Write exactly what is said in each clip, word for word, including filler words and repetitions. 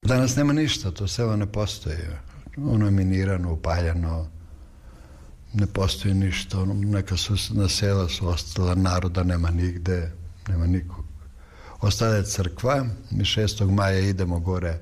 Danas nema ništa, to selo ne postoji. Ono je minirano, upaljeno, ne postoji ništa. Ono, neka su na sela su ostala, naroda nema nigde, nema nikog. Ostala je crkva, mi šestog maja idemo gore,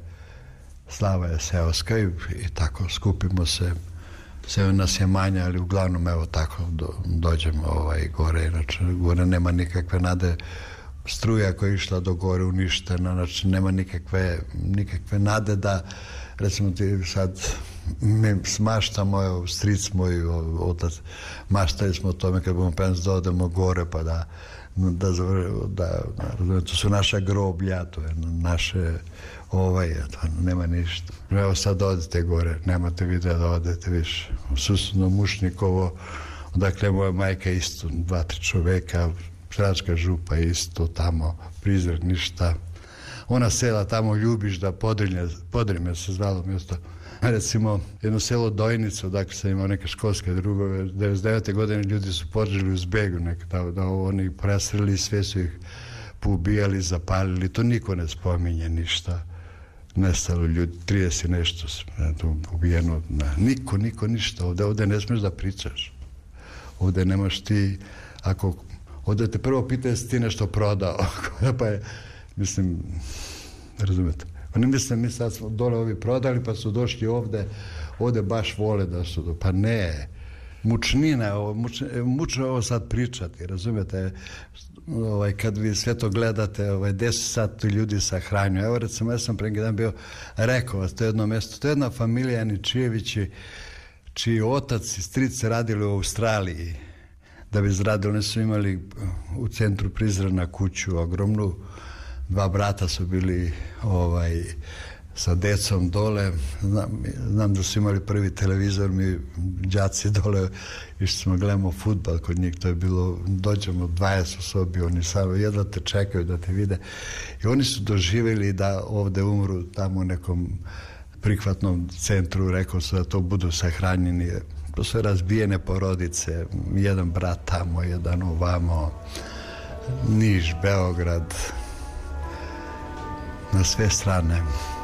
slava je seoska i, i tako skupimo se. Sve nas je manje, ali uglavnom evo tako do, dođemo ovaj, gore, inače gore nema nikakve nade. Struja koja je išla do gore uništena, znači nema nikakve, nikakve nade da, recimo ti sad, mi smaštamo, evo, stric moj, otac, maštali smo o tome kad bomo pens da odemo gore, pa da, da, da, da to su naša groblja, to je naše, ovaj, to nema ništa. Evo sad odete gore, nemate videa da odete više. U susedno Mušnikovo, odakle moja majka isto, dva, tri čoveka, Šračka župa isto, tamo, Prizren, ništa. Ona sela tamo Ljubiš, da Podrinje, Podrinje se zvalo mjesto. Recimo, jedno selo Dojnica, odakle sam imao neke školske drugove, devedeset devete godine ljudi su podržali u zbegu, nek, da, da oni presreli, sve su ih poubijali, zapalili, to niko ne spominje ništa. Nestalo ljudi, trideset nešto ubijeno, niko, niko, ništa. Ovde, ovde ne smiješ da pričaš. Ovde nemaš ti, ako ovde te prvo pitaju si ti nešto prodao, pa je, mislim, razumete, oni misle, mi sad smo dole ovi prodali, pa su došli ovde, ovde baš vole da su, pa ne, mučnina, mučno ovo sad pričati, razumete, ovaj, kad vi sve to gledate, ovaj, gde su sad tu ljudi sahranjuju. Evo, recimo, ja sam pre neki dan bio Rekovac, to je jedno mesto, to je jedna familija Aničijevići, čiji otac i strice radili u Australiji, da bi izradili, oni su imali u centru Prizrena kuću ogromnu, dva brata su bili ovaj, sa decom dole, znam, znam da su imali prvi televizor, mi đaci dole, išli smo gledamo fudbal kod njih, to je bilo, dođemo dvadeset u sobi, oni samo jedva te čekaju da te vide i oni su doživjeli da ovde umru tamo u nekom prihvatnom centru, rekao su da to budu sahranjeni. To su razbijene porodice, jedan brat tamo, jedan ovamo, Niš, Beograd, na sve strane.